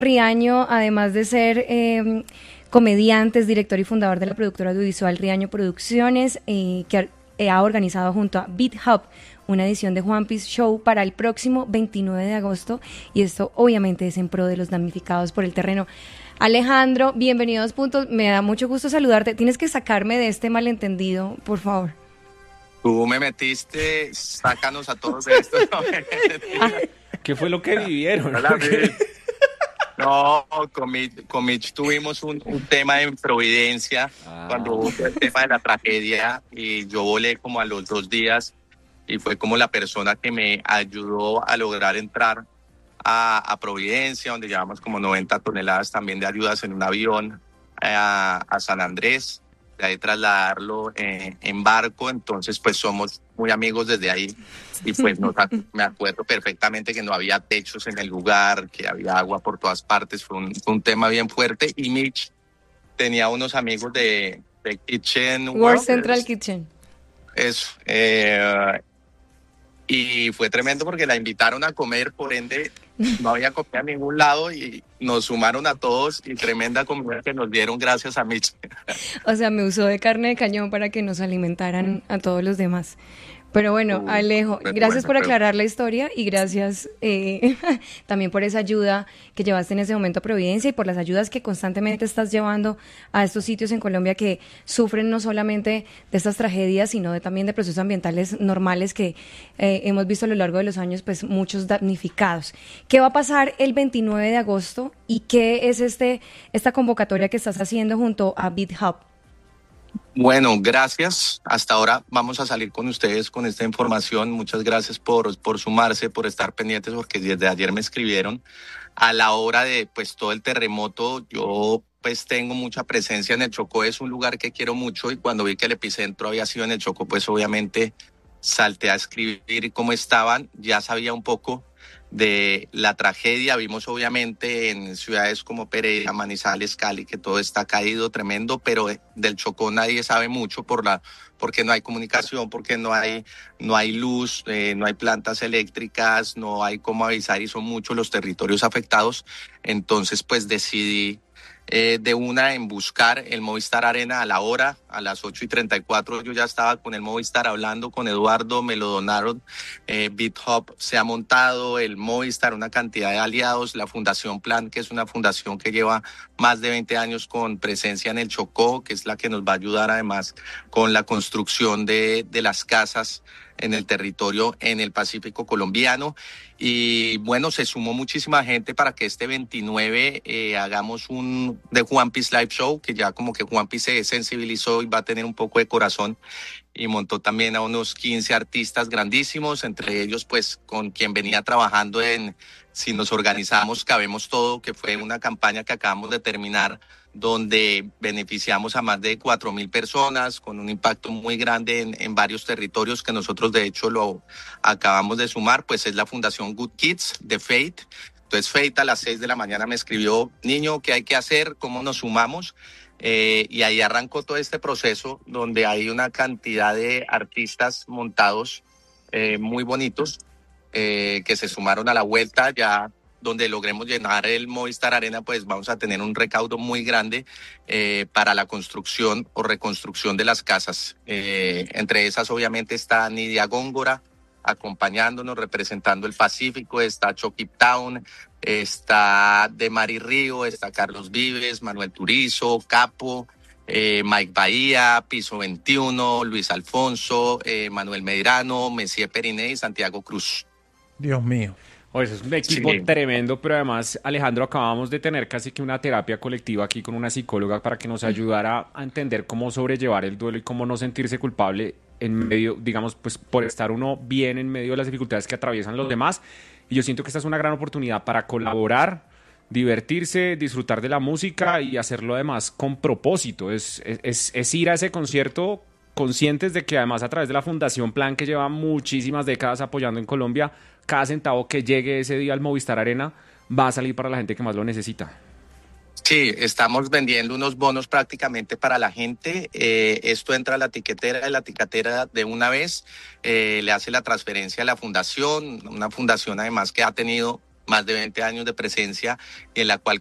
Riaño, además de ser comediante, es director y fundador de la productora audiovisual Riaño Producciones, ha organizado junto a Beat Hub una edición de One Piece Show para el próximo 29 de agosto, y esto obviamente es en pro de los damnificados por el terreno. Alejandro, bienvenido a Dos Puntos, me da mucho gusto saludarte. Tienes que sacarme de este malentendido, por favor. Tú me metiste, sácanos a todos de esto. ¿Qué fue lo que vivieron? No, con Mitch tuvimos un tema en Providencia, cuando hubo el tema de la tragedia, y yo volé como a los 2 días, y fue como la persona que me ayudó a lograr entrar a Providencia, donde llevamos como 90 toneladas también de ayudas en un avión, a San Andrés, de ahí trasladarlo en barco. Entonces pues somos muy amigos desde ahí, y pues me acuerdo perfectamente que no había techos en el lugar, que había agua por todas partes. Fue un tema bien fuerte, y Mitch tenía unos amigos de Kitchen World Central Kitchen. Eso, y fue tremendo porque la invitaron a comer, por ende no había comida a ningún lado, y nos sumaron a todos, y tremenda comida que nos dieron gracias a Mitch. O sea, me usó de carne de cañón para que nos alimentaran a todos los demás. Pero bueno, Alejo, gracias por aclarar la historia, y gracias también por esa ayuda que llevaste en ese momento a Providencia, y por las ayudas que constantemente estás llevando a estos sitios en Colombia que sufren no solamente de estas tragedias, sino también de procesos ambientales normales que hemos visto a lo largo de los años, pues muchos damnificados. ¿Qué va a pasar el 29 de agosto y qué es esta convocatoria que estás haciendo junto a Beat Hub? Bueno, gracias. Hasta ahora vamos a salir con ustedes con esta información. Muchas gracias por sumarse, por estar pendientes, porque desde ayer me escribieron. A la hora de pues todo el terremoto, yo pues tengo mucha presencia en el Chocó. Es un lugar que quiero mucho, y cuando vi que el epicentro había sido en el Chocó, pues obviamente salté a escribir cómo estaban. Ya sabía un poco de la tragedia. Vimos obviamente en ciudades como Pereira, Manizales, Cali, que todo está caído, tremendo, pero del Chocó nadie sabe mucho porque no hay comunicación, porque no hay luz, no hay plantas eléctricas, no hay cómo avisar, y son muchos los territorios afectados. Entonces pues decidí de una en buscar el Movistar Arena a la hora, a las 8:34. Yo ya estaba con el Movistar hablando con Eduardo, me lo donaron. Beat Hub se ha montado, el Movistar, una cantidad de aliados, la Fundación Plan, que es una fundación que lleva más de 20 años con presencia en el Chocó, que es la que nos va a ayudar además con la construcción de las casas en el territorio en el Pacífico colombiano. Y bueno, se sumó muchísima gente para que este 29 hagamos un The One Piece Live Show, que ya como que One Piece se sensibilizó y va a tener un poco de corazón, y montó también a unos 15 artistas grandísimos, entre ellos pues con quien venía trabajando en Si nos organizamos, cabemos todo, que fue una campaña que acabamos de terminar, donde beneficiamos a más de 4,000 personas, con un impacto muy grande en varios territorios, que nosotros de hecho lo acabamos de sumar. Pues es la Fundación Good Kids de Fate. Entonces Fate a las 6 de la mañana me escribió: niño, ¿qué hay que hacer? ¿Cómo nos sumamos? Y ahí arrancó todo este proceso, donde hay una cantidad de artistas montados muy bonitos, que se sumaron a la vuelta. Ya donde logremos llenar el Movistar Arena, pues vamos a tener un recaudo muy grande para la construcción o reconstrucción de las casas. Entre esas obviamente está Nidia Góngora acompañándonos, representando el Pacífico, está Chucky Town, está Demari Río, está Carlos Vives, Manuel Turizo, Capo, Mike Bahía, Piso 21, Luis Alfonso, Manuel Medrano, Messier Periné y Santiago Cruz. Dios mío. Oye, es un equipo tremendo, pero además, Alejandro, acabamos de tener casi que una terapia colectiva aquí con una psicóloga para que nos ayudara a entender cómo sobrellevar el duelo y cómo no sentirse culpable en medio, digamos, pues por estar uno bien en medio de las dificultades que atraviesan los demás. Y yo siento que esta es una gran oportunidad para colaborar, divertirse, disfrutar de la música y hacerlo además con propósito. Es ir a ese concierto conscientes de que además a través de la Fundación Plan, que lleva muchísimas décadas apoyando en Colombia, cada centavo que llegue ese día al Movistar Arena va a salir para la gente que más lo necesita. Sí, estamos vendiendo unos bonos prácticamente para la gente. Esto entra a la etiquetera de una vez, le hace la transferencia a la fundación, una fundación además que ha tenido más de 20 años de presencia y en la cual